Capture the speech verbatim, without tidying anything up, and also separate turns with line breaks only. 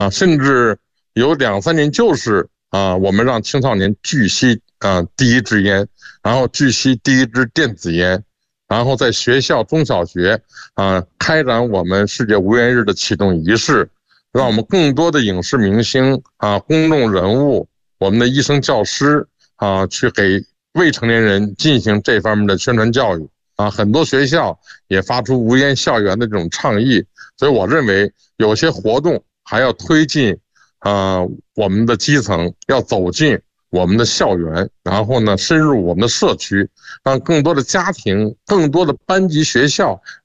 啊，甚至有两三年就是啊，我们让青少年拒吸啊第一支烟，然后拒吸第一支电子烟，然后在学校中小学啊开展我们世界无烟日的启动仪式，让我们更多的影视明星啊、公众人物、我们的医生、教师啊，去给未成年人进行这方面的宣传教育啊。很多学校也发出无烟校园的这种倡议，所以我认为有些活动还要推进啊，我们的基层要走进我们的校园，然后呢，深入我们的社区，让更多的家庭、更多的班级、学校